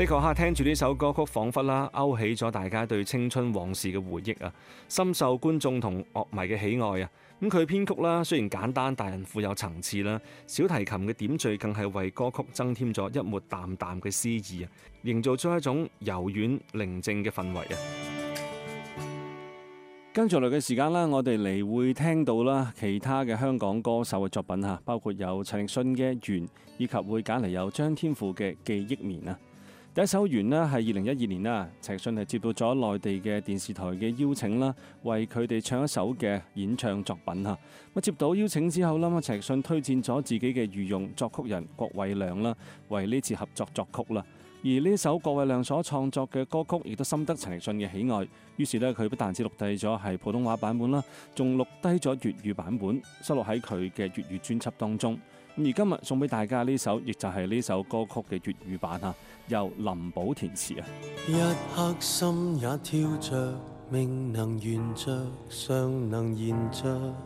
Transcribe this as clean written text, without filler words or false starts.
的確嚇，聽住呢首歌曲，彷彿啦勾起咗大家對青春往事嘅回憶啊，深受觀眾同樂迷嘅喜愛啊。咁佢編曲啦，雖然簡單，但係富有層次啦。小提琴嘅點綴更係為歌曲增添咗一抹淡淡嘅詩意啊，營造出一種柔軟寧靜嘅氛圍啊。跟住落嚟嘅時間啦，我哋嚟會聽到啦其他嘅香港歌手嘅作品嚇，包括有陳奕迅嘅《緣》，以及會揀嚟有張天賦嘅《記憶棉》啊。第一首《緣》呢係2012年啦，陳奕迅係接到咗內地嘅電視台嘅邀請啦，為佢哋唱一首嘅演唱作品嚇。咁接到邀請之後啦，陳奕迅推薦咗自己嘅御用作曲人郭偉亮啦，為呢次合作作曲啦。而呢首郭偉亮所創作嘅歌曲，亦都深得陳奕迅嘅喜愛。於是呢，佢不但只錄低咗係普通話版本啦，仲錄低咗粵語版本，收錄喺佢嘅粵語專輯當中。而今日送俾大家呢首，亦就係呢首歌曲嘅粵語版啊，由林寶填詞啊。 一刻心也跳着，命能圓着，尚能延着。